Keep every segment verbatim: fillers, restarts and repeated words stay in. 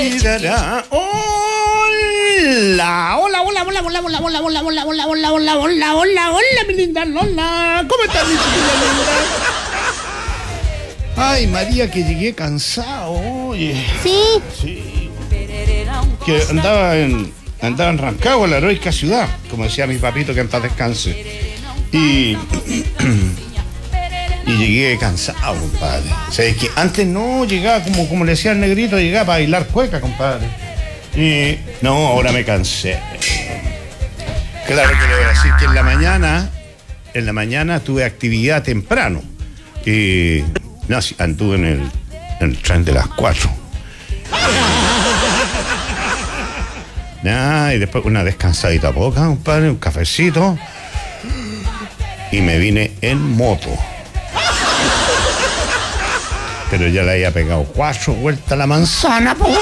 Hola, hola, hola, hola, hola, hola, hola, hola, hola, hola, hola, hola, hola, hola, hola, hola, mi linda Lola. ¿Cómo estás, mi chiquilla linda? Ay, María, que llegué cansado, oye. ¿Sí? Sí. Que andaba en, andaba en Rancagua, la heroica ciudad, como decía mi papito, que en paz descanse. Y, y llegué cansado, compadre. O sea, es que antes no llegaba, como, como le decía el negrito, llegaba para bailar cueca, compadre. Y no, ahora me cansé. Claro que le voy a decir que en la mañana, en la mañana tuve actividad temprano. Y no, sí, anduve en el, en el tren de las cuatro. Nah, y después una descansadita poca, compadre, un cafecito. Y me vine en moto. Pero ya le había pegado cuatro vueltas a la manzana, po.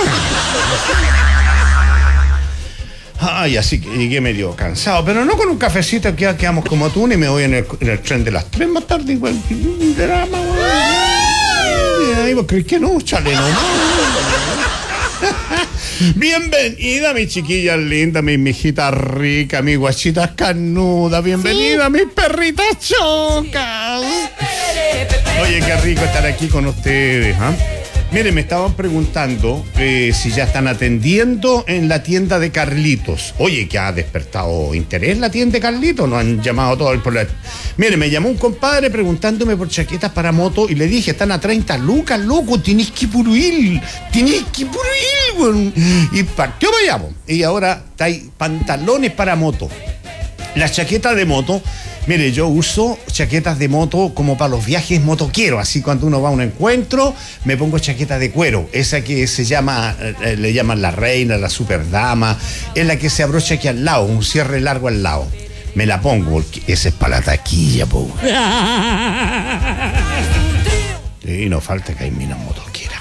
Ay, así que llegué medio cansado, pero no con un cafecito, que quedamos como tú, ni me voy en el, en el tren de las tres más tarde, igual. Drama, ay, vos crees que no, chale, no. Bienvenida, mi chiquilla linda, mi mijita rica, mi guachita canuda. Bienvenida, ¿sí? Mis perritas chocas. Oye, qué rico estar aquí con ustedes, ¿ah? ¿eh? Miren, me estaban preguntando eh, si ya están atendiendo en la tienda de Carlitos. Oye, que ha despertado interés la tienda de Carlitos. Nos han llamado todo el problema. Miren, me llamó un compadre preguntándome por chaquetas para moto y le dije, están a treinta lucas, loco, tenés que puruir, tenés que puruir, güey. Y partió para allá, y ahora hay pantalones para moto. Las chaquetas de moto. Mire, yo uso chaquetas de moto como para los viajes motoqueros, así cuando uno va a un encuentro, me pongo chaqueta de cuero, esa que se llama, eh, le llaman la reina, la superdama, es la que se abrocha aquí al lado, un cierre largo al lado. Me la pongo, porque esa es para la taquilla, po. Y no falta que hay minas motoqueras.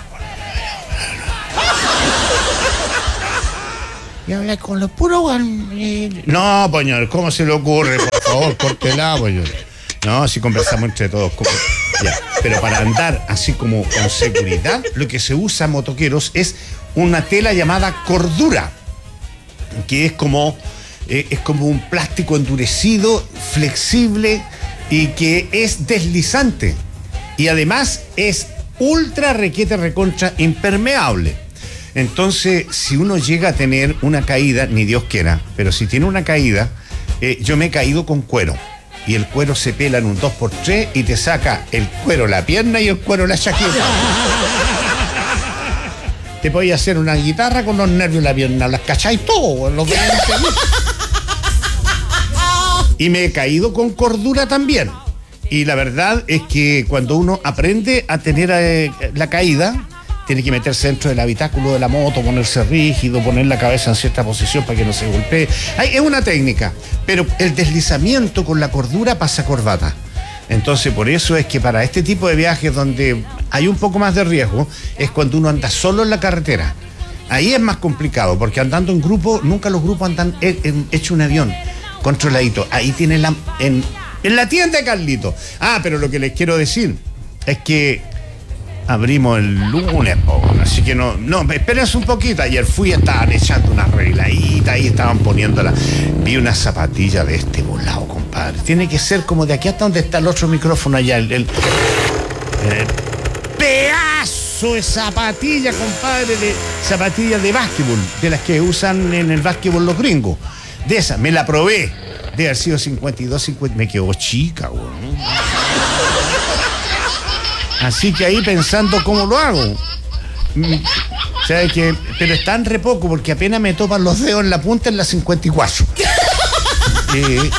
Y habla con los puros. No, señor, ¿cómo se le ocurre? Por favor, córtela, señor. No, si conversamos entre todos. Ya. Pero para andar así como con seguridad, lo que se usa motoqueros es una tela llamada cordura, que es como, eh, es como un plástico endurecido, flexible y que es deslizante. Y además es ultra requete recontra impermeable. Entonces, si uno llega a tener una caída, ni Dios quiera, pero si tiene una caída, eh, yo me he caído con cuero. Y el cuero se pela en un dos por tres y te saca el cuero la pierna y el cuero la chaqueta. Te podía hacer una guitarra con los nervios de la pierna, las cacháis todo, los y me he caído con cordura también. Y la verdad es que cuando uno aprende a tener eh, la caída, tiene que meterse dentro del habitáculo de la moto, ponerse rígido, poner la cabeza en cierta posición para que no se golpee. Ay, es una técnica, pero el deslizamiento con la cordura pasa corbata. Entonces, por eso es que para este tipo de viajes donde hay un poco más de riesgo, es cuando uno anda solo en la carretera. Ahí es más complicado, porque andando en grupo, nunca los grupos andan hecho un avión, controladito. Ahí tienen la... En, en la tienda de Carlito. Ah, pero lo que les quiero decir es que abrimos el lunes, po, así que no, no, espérense un poquito. Ayer fui, estaban echando una arregladita, ahí estaban poniéndola. Vi una zapatilla de este volado, compadre. Tiene que ser como de aquí hasta donde está el otro micrófono allá, el, el, el pedazo de zapatilla, compadre, de zapatillas de básquetbol, de las que usan en el básquetbol los gringos. De esa, me la probé. De haber sido cincuenta y dos, cincuenta, me quedó chica, güey. Así que ahí pensando cómo lo hago. ¿Sabes qué? Pero es tan re poco porque apenas me topan los dedos en la punta en la cincuenta y cuatro. eh,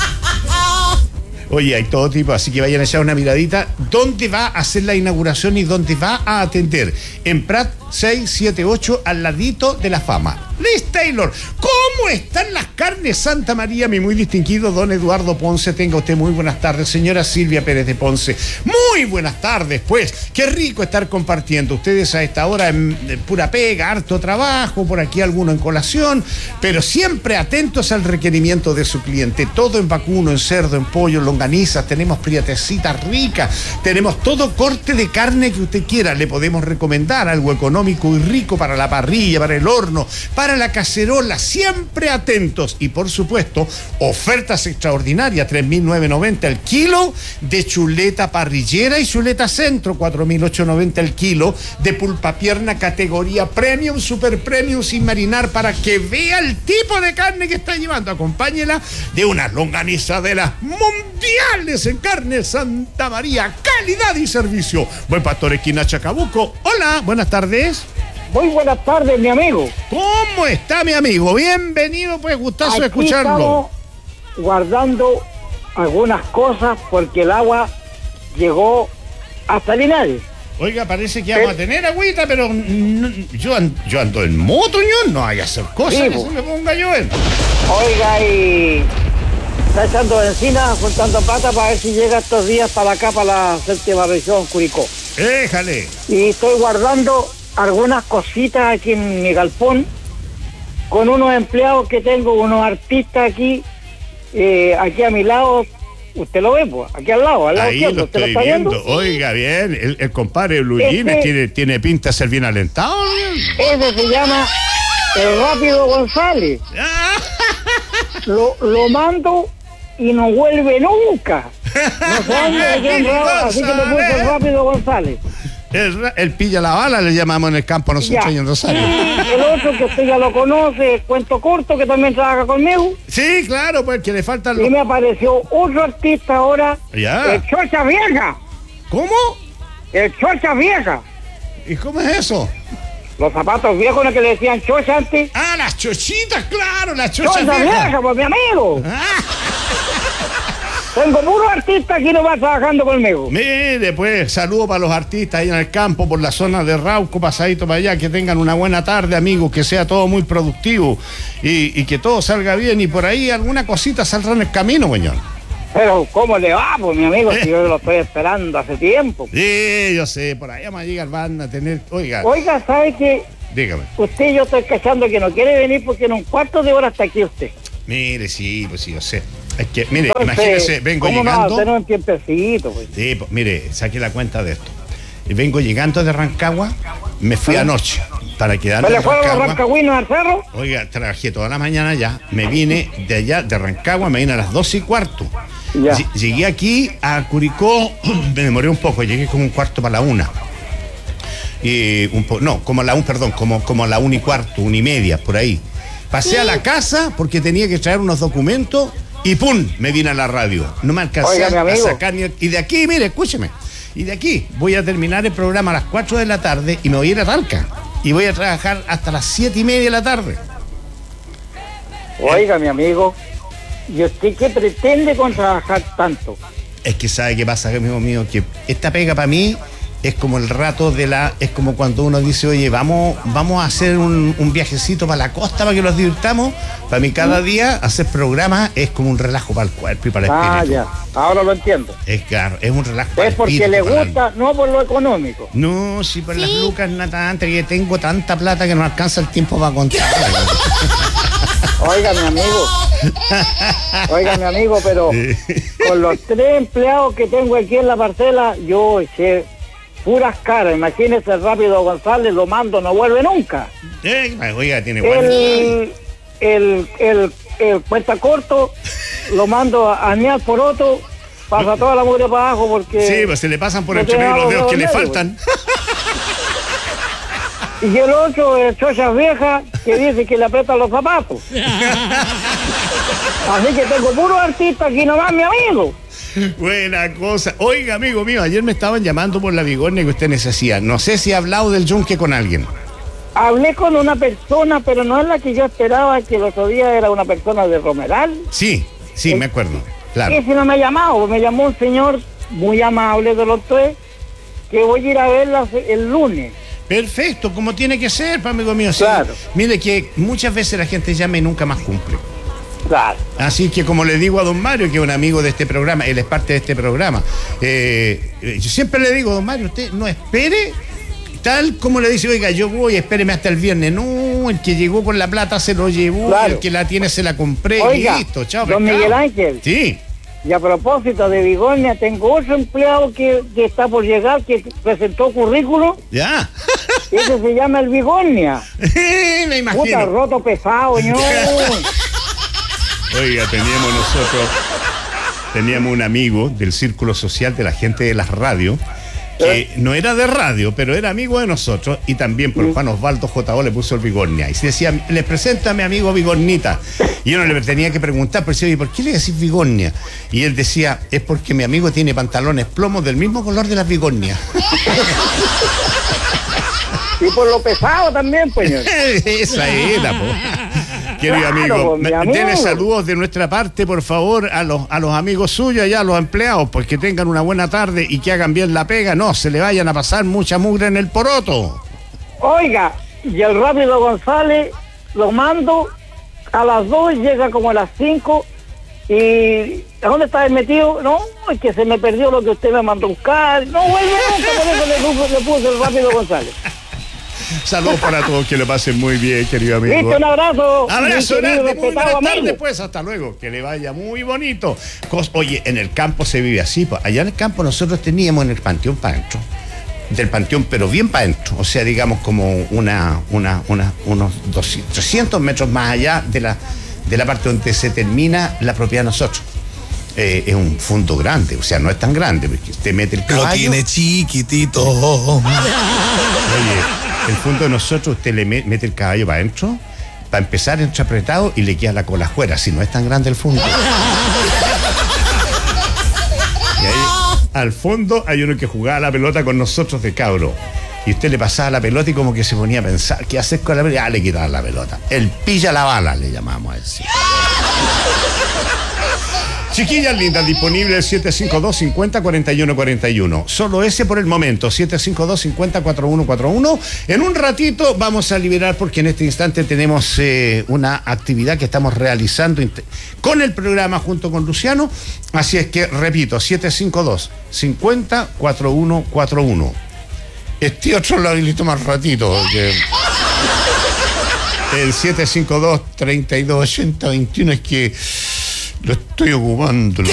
Oye, hay todo tipo, así que vayan a echar una miradita. ¿Dónde va a hacer la inauguración y dónde va a atender? En Prat seiscientos setenta y ocho, al ladito de la Fama. Liz Taylor, ¿cómo están las carnes, Santa María, mi muy distinguido don Eduardo Ponce? Tenga usted muy buenas tardes, señora Silvia Pérez de Ponce. Muy buenas tardes, pues. Qué rico estar compartiendo. Ustedes a esta hora en, en pura pega, harto trabajo, por aquí alguno en colación, pero siempre atentos al requerimiento de su cliente. Todo en vacuno, en cerdo, en pollo, en longanizas, tenemos priatecitas ricas, tenemos todo corte de carne que usted quiera. Le podemos recomendar algo económico económico y rico para la parrilla, para el horno, para la cacerola, siempre atentos. Y por supuesto, ofertas extraordinarias, tres mil novecientos noventa el kilo de chuleta parrillera y chuleta centro, cuatro mil ochocientos noventa el kilo de pulpa pierna categoría premium, super premium sin marinar, para que vea el tipo de carne que está llevando. Acompáñela de unas longanizaderas mundiales en carne Santa María, calidad y servicio. Buen Pastor, esquina Chacabuco. Hola, buenas tardes. Muy buenas tardes, mi amigo. ¿Cómo está, mi amigo? Bienvenido, pues, gustazo Aquí escucharlo. Estamos guardando algunas cosas porque el agua llegó hasta Linares. Oiga, parece que vamos a tener agüita, pero no, yo, ando, yo ando en moto, yo no hay que hacer cosas sí, que se me ponga a llover. Oiga, y está echando benzina, juntando plata para ver si llega estos días para acá, para la séptima región, Curicó. Déjale. Y estoy guardando algunas cositas aquí en mi galpón, con unos empleados que tengo, unos artistas aquí, eh, aquí a mi lado. Usted lo ve, pues, aquí al lado, al lado ahí izquierdo. lo ¿Usted estoy lo está viendo. viendo? Oiga, bien, el, el compadre Blugines Este, tiene, tiene pinta de ser bien alentado. Ese se llama el Rápido González. Lo, lo mando y no vuelve nunca. No se anda de quién raro, así que le puse el Rápido González. El, el pilla la bala, le llamamos en el campo nosotros en Rosario. Y el otro que usted ya lo conoce, Cuento Corto, que también trabaja conmigo. Sí, claro, pues que le faltan los... Y me apareció otro artista ahora, ya. el Chocha Vieja. ¿Cómo? El Chocha Vieja. ¿Y cómo es eso? Los zapatos viejos, ¿no?, que le decían chocha antes. Ah, las chochitas, claro, las chochas Chocha viejas. Vieja, pues mi amigo. Ah. Tengo puro artista aquí nomás trabajando conmigo. Mire, pues, saludo para los artistas ahí en el campo, por la zona de Rauco, pasadito para allá, que tengan una buena tarde, amigos, que sea todo muy productivo y, y que todo salga bien, y por ahí alguna cosita saldrá en el camino, señor. Pero, ¿cómo le va, pues, mi amigo? Si yo lo estoy esperando hace tiempo. Sí, yo sé, por ahí vamos a llegar, van a tener... Oiga. Oiga, ¿sabe qué? Dígame. Usted y yo estoy cachando que no quiere venir porque en un cuarto de hora está aquí usted. Mire, sí, pues sí, yo sé. Es que, mire, Entonces, imagínese, vengo ¿cómo llegando... no va a tener un tiempecito, pues? Sí, pues, mire, saqué la cuenta de esto. Vengo llegando de Rancagua, me fui ¿Ah? anoche para quedarme ¿Se en le fueron los Rancagua. rancagüinos al cerro? Oiga, trabajé toda la mañana ya, me vine de allá, de Rancagua, me vine a las doce y cuarto. Ya. Llegué aquí a Curicó, me demoré un poco, llegué como un cuarto para la una. Y un po no, como a la un, perdón, como, como a la una y cuarto, una y media, por ahí. Pasé a la casa porque tenía que traer unos documentos y ¡pum! Me vine a la radio. No me alcancé Oiga, a sacar ni... Y de aquí, mire, escúcheme. Y de aquí voy a terminar el programa a las cuatro de la tarde y me voy a ir a Talca. Y voy a trabajar hasta las siete y media de la tarde. Oiga, mi amigo, ¿y usted qué pretende con trabajar tanto? Es que sabe qué pasa, amigo mío, que esta pega para mí es como el rato de la... Es como cuando uno dice, oye, vamos, vamos a hacer un, un viajecito para la costa para que nos divirtamos. Para mí cada día hacer programas es como un relajo para el cuerpo y para el Ah, espíritu. ya, ahora lo entiendo. Es claro, es un relajo para el Es porque espíritu, le para el gusta, alma. no por lo económico. No, si por las lucas no tanto, que tengo tanta plata que no alcanza el tiempo para contar. Oiga, mi amigo. Oiga, mi amigo, pero con los tres empleados que tengo aquí en la parcela, yo eché puras caras. Imagínese, el Rápido González, lo mando, no vuelve nunca. Eh, oiga, tiene buen... El, el, el, el Cuenta Corto, lo mando a añar por otro, pasa toda la mugre para abajo porque... Sí, pues se le pasan por no entre te medio los hago dedos que le medio, faltan. Y el otro, el Chochas Vieja, que dice que le aprietan los zapatos. Así que tengo puros artistas aquí nomás, mi amigo. Buena cosa. Oiga, amigo mío, ayer me estaban llamando por la vigornia que usted necesita. No sé si ha hablado del yunque con alguien. Hablé con una persona, pero no es la que yo esperaba, que el otro día era una persona de Romeral. Sí, sí, me acuerdo. Claro. Ese no me ha llamado, me llamó un señor muy amable de los tres, que voy a ir a verla el lunes. Perfecto, como tiene que ser, pa, amigo mío. Sí. Claro. Mire que muchas veces la gente llama y nunca más cumple. Claro. Así que como le digo a don Mario, que es un amigo de este programa, él es parte de este programa, eh, eh, yo siempre le digo, don Mario, usted no espere, tal como le dice, oiga, yo voy, espéreme hasta el viernes. No, el que llegó con la plata se lo llevó, Claro. el que la tiene se la compré, Oiga, listo, chao. don pescado. Miguel Ángel. Sí. Y a propósito de Bigonia, tengo otro empleado que, que está por llegar, que presentó currículum. Ya. Ese se llama el Bigonia. Me imagino. Puta, roto pesado, ¿no? Oiga, teníamos nosotros, teníamos un amigo del círculo social de la gente de las radios, que no era de radio, pero era amigo de nosotros, y también por Juan Osvaldo J O le puso el Bigornia. Y se decía, les presento a mi amigo Bigornita. Y uno le tenía que preguntar, pero decía, ¿por qué le decís Bigornia? Y él decía, es porque mi amigo tiene pantalones plomos del mismo color de las Bigornias. Y por lo pesado también, pues. Esa era, po. Querido Claro, amigo, mi amigo. denle saludos de nuestra parte, por favor, a los, a los amigos suyos, allá a los empleados, pues que tengan una buena tarde y que hagan bien la pega, no se le vayan a pasar mucha mugre en el poroto. Oiga, y el Rápido González lo mando a las dos, llega como a las cinco, y ¿dónde está metido? No, es que se me perdió lo que usted me mandó a buscar, no vuelve nunca, por eso le puse, le puse el Rápido González. Saludos para todos, que lo pasen muy bien, querido amigo. Listo, un abrazo. Abrazo, Mi querido, grande, muy buenas respetado tardes, amigo. pues, hasta luego, que le vaya muy bonito. Cos- Oye, en el campo se vive así, pues. Allá en el campo nosotros teníamos en el panteón para adentro, del panteón, pero bien para adentro, o sea, digamos como una, una, una, unos doscientos, trescientos metros más allá de la, de la parte donde se termina la propiedad de nosotros. Eh, es un fondo grande, o sea, no es tan grande, porque usted mete el caballo. Lo tiene chiquitito. Oye, el fondo de nosotros, usted le me- mete el caballo para adentro, para empezar entra apretado y le queda la cola afuera, si no es tan grande el fondo. Y ahí, al fondo, hay uno que jugaba la pelota con nosotros de cabro. Y usted le pasaba la pelota y como que se ponía a pensar, ¿qué haces con la pelota? Ah, le quitaba la pelota. El pilla la bala, le llamamos a ese. Chiquillas lindas, disponible el siete cinco dos, cincuenta, cuarenta y uno cuarenta y uno. Solo ese por el momento, siete cinco dos, cincuenta, cuarenta y uno cuarenta y uno. En un ratito vamos a liberar, porque en este instante tenemos eh, una actividad que estamos realizando int- con el programa junto con Luciano. Así es que, repito, siete cinco dos, cincuenta, cuarenta y uno cuarenta y uno. Este otro lo habilito más ratito, porque el siete cinco dos, treinta y dos, ochenta, veintiuno es que lo estoy ocupando.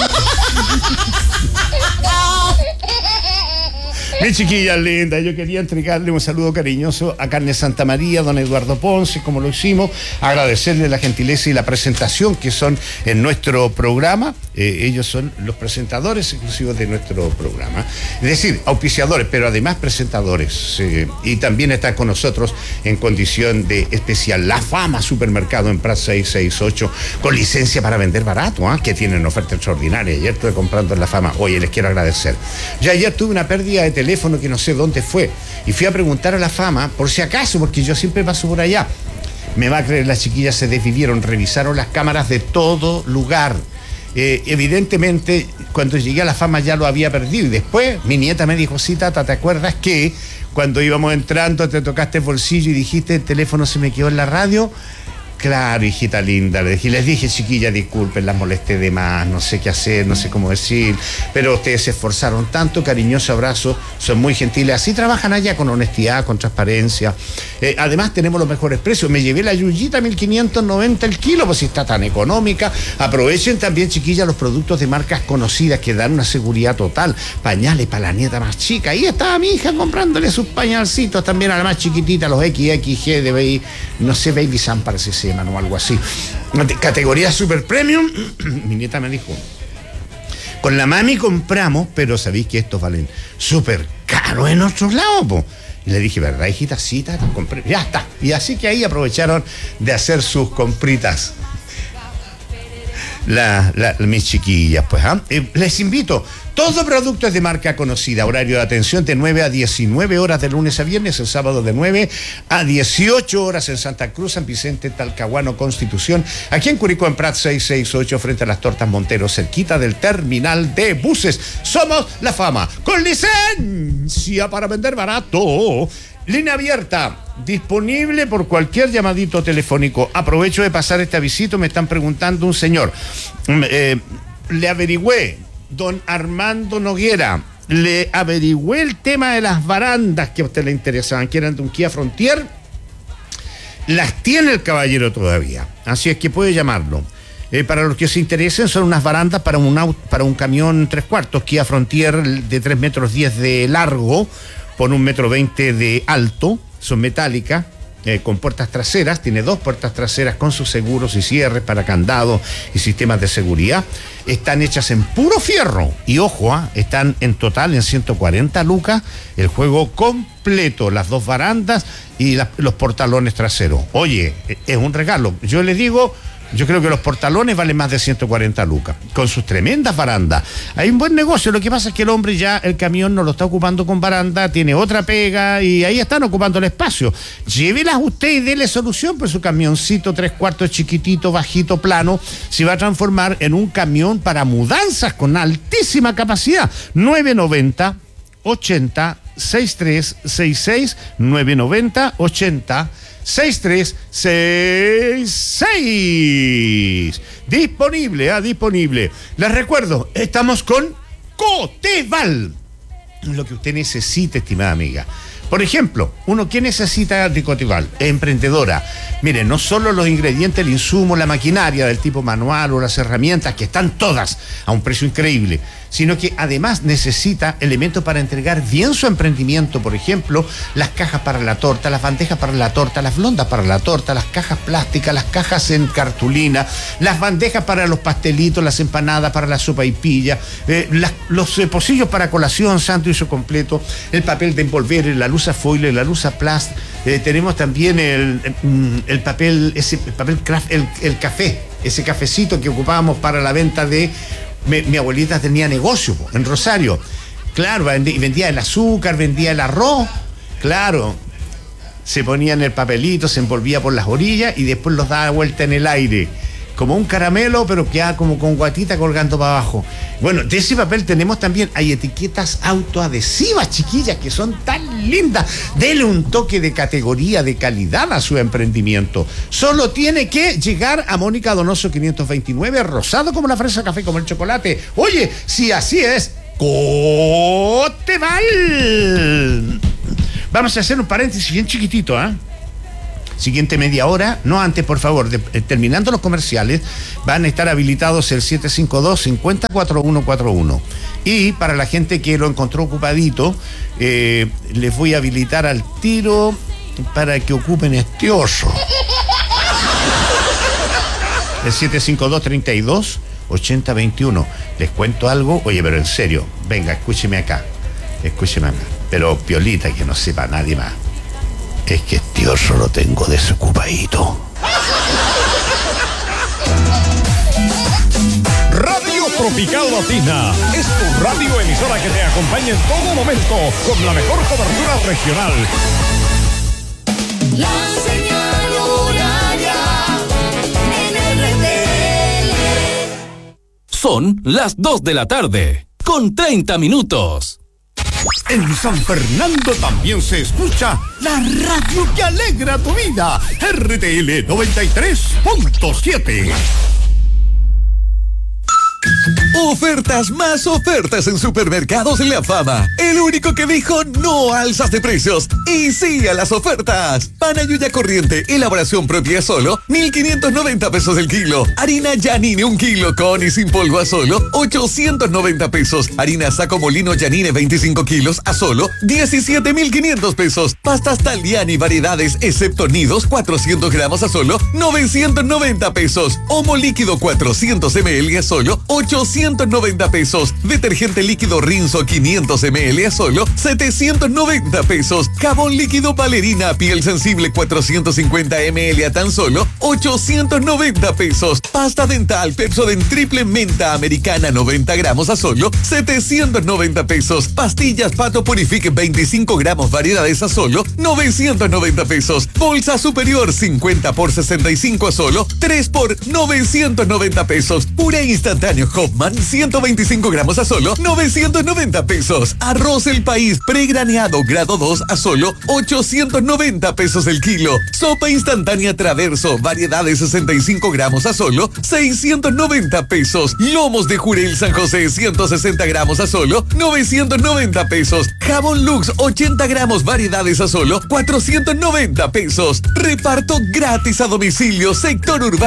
Mi chiquilla linda, yo quería entregarle un saludo cariñoso a Carne Santa María, don Eduardo Ponce, como lo hicimos, agradecerle la gentileza y la presentación que son en nuestro programa. Eh, ellos son los presentadores exclusivos de nuestro programa, es decir, auspiciadores, pero además presentadores. Eh, y también está con nosotros en condición de especial La Fama Supermercado en Prat seiscientos sesenta y ocho, con licencia para vender barato, ¿eh? Que tienen oferta extraordinaria. Ayer estuve comprando en La Fama. Oye, les quiero agradecer. Ya ayer tuve una pérdida de teléfono que no sé dónde fue, y fui a preguntar a La Fama, por si acaso, porque yo siempre paso por allá. Me va a creer, las chiquillas se desvivieron, revisaron las cámaras de todo lugar. Eh, evidentemente, cuando llegué a La Fama ya lo había perdido, y después mi nieta me dijo, sí, tata, ¿te acuerdas que cuando íbamos entrando te tocaste el bolsillo y dijiste, el teléfono se me quedó en la radio? Claro, hijita linda, les dije, les dije, chiquilla, disculpen, las molesté de más, no sé qué hacer, no sé cómo decir, pero ustedes se esforzaron tanto, cariñoso abrazo, son muy gentiles, así trabajan allá, con honestidad, con transparencia. Eh, además tenemos los mejores precios, me llevé la yuyita mil quinientos noventa el kilo, pues si está tan económica. Aprovechen también, chiquillas, los productos de marcas conocidas que dan una seguridad total, pañales para la nieta más chica, ahí estaba mi hija comprándole sus pañalcitos también a la más chiquitita, los equis equis ge de Baby, no sé, Baby Sam parece ser o algo así, categoría super premium. Mi nieta me dijo, con la mami compramos, pero sabéis que estos valen súper caros en otros lados, po. Y le dije, ¿verdad, hijita? Sí, tata, compré, ya está. Y así que ahí aprovecharon de hacer sus compritas La, la, mis chiquillas, pues, ¿ah? Eh, les invito, todo producto es de marca conocida, horario de atención de nueve a diecinueve horas de lunes a viernes, el sábado de nueve a dieciocho horas en Santa Cruz, San Vicente, Talcahuano, Constitución, aquí en Curicó, en Prat seiscientos sesenta y ocho, frente a las Tortas Montero, cerquita del terminal de buses. Somos La Fama, con licencia para vender barato. Línea abierta, disponible por cualquier llamadito telefónico. Aprovecho de pasar este avisito, me están preguntando un señor. Eh, le averigüé, don Armando Noguera, le averigüé el tema de las barandas que a usted le interesaban, que eran de un Kia Frontier. Las tiene el caballero todavía, así es que puede llamarlo. Eh, para los que se interesen, son unas barandas para un, auto, para un camión tres cuartos Kia Frontier de tres metros diez de largo por un metro veinte de alto. Son metálicas, eh, con puertas traseras. Tiene dos puertas traseras con sus seguros y cierres para candados y sistemas de seguridad. Están hechas en puro fierro. Y ojo, ¿eh? están en total en ciento cuarenta lucas el juego completo, las dos barandas y la, los portalones traseros. Oye, es un regalo. Yo les digo... Yo creo que los portalones valen más de ciento cuarenta lucas, con sus tremendas barandas. Hay un buen negocio, lo que pasa es que el hombre ya el camión no lo está ocupando con baranda, tiene otra pega y ahí están ocupando el espacio. Llévelas usted y déle solución, pues su camioncito tres cuartos chiquitito, bajito, plano, se va a transformar en un camión para mudanzas con altísima capacidad. nueve noventa ochenta sesenta y tres sesenta y seis, nueve noventa ochenta seis tres seis seis. Disponible, ah, disponible. Les recuerdo, estamos con Coteval. Lo que usted necesite, estimada amiga. Por ejemplo, uno, ¿qué necesita de Coteval? Emprendedora. Mire, no solo los ingredientes, el insumo, la maquinaria del tipo manual o las herramientas, que están todas a un precio increíble, sino que además necesita elementos para entregar bien su emprendimiento. Por ejemplo, las cajas para la torta, las bandejas para la torta, las blondas para la torta, las cajas plásticas, las cajas en cartulina, las bandejas para los pastelitos, las empanadas para la sopa y pilla, eh, las, los eh, pocillos para colación, sándwich completo, el papel de envolver, la luz foil, la luz plast, eh, tenemos también el, el, el papel, ese el papel craft, el, el café, ese cafecito que ocupábamos para la venta de... Mi, mi abuelita tenía negocio po, en Rosario, claro, vendía, vendía el azúcar, vendía el arroz, claro, se ponía en el papelito, se envolvía por las orillas y después los daba vuelta en el aire, como un caramelo, pero quedaba como con guatita colgando para abajo. Bueno, de ese papel tenemos también, hay etiquetas autoadhesivas, chiquillas, que son tan lindas. Dele un toque de categoría, de calidad a su emprendimiento. Solo tiene que llegar a Mónica Donoso quinientos veintinueve, rosado como la fresa, café como el chocolate. Oye, si así es, Coteval. Vamos a hacer un paréntesis bien chiquitito, ¿ah? ¿eh? Siguiente media hora, no antes, por favor, de, eh, terminando los comerciales, van a estar habilitados el siete cinco dos, cinco cero, cuatro uno cuatro uno. Y para la gente que lo encontró ocupadito, eh, les voy a habilitar al tiro para que ocupen este oso. El siete cinco dos, treinta y dos, ochenta veintiuno. Les cuento algo, oye, pero en serio, venga, escúcheme acá, escúcheme acá, pero piolita, que no sepa nadie más. Es que este oso lo tengo desocupadito. Radio Tropical Latina es tu radio emisora que te acompaña en todo momento con la mejor cobertura regional. La señal horaria en R T L. Son las dos de la tarde, con treinta minutos. En San Fernando también se escucha la radio que alegra tu vida. R T L noventa y tres punto siete. Ofertas más ofertas en Supermercados La Fama. El único que dijo no a alzas de precios y sí a las ofertas. Pan Ayuya corriente, elaboración propia solo, mil quinientos noventa pesos el kilo. Harina Yanine un kilo con y sin polvo a solo, ochocientos noventa pesos. Harina Saco Molino Yanine veinticinco kilos a solo, diecisiete mil quinientos pesos. Pastas Taliani variedades excepto nidos, cuatrocientos gramos a solo, novecientos noventa pesos. Omo líquido cuatrocientos mililitros a solo, ochocientos noventa pesos. Detergente líquido Rinzo quinientos mililitros a solo setecientos noventa pesos. Jabón líquido Valerina piel sensible cuatrocientos cincuenta mililitros a tan solo ochocientos noventa pesos. Pasta dental Pepsodent triple menta americana noventa gramos a solo setecientos noventa pesos. Pastillas Pato Purifique veinticinco gramos variedades a solo novecientos noventa pesos. Bolsa superior cincuenta por sesenta y cinco a solo tres por novecientos noventa pesos. Puré instantáneo Hoffman ciento veinticinco gramos a solo novecientos noventa pesos. Arroz El País pregraneado grado dos a solo ochocientos noventa pesos el kilo. Sopa instantánea Traverso variedades sesenta y cinco gramos a solo seiscientos noventa pesos. Lomos de Jurel San José ciento sesenta gramos a solo novecientos noventa pesos. Jabón Lux ochenta gramos variedades a solo cuatrocientos noventa pesos. Reparto gratis a domicilio sector urbano.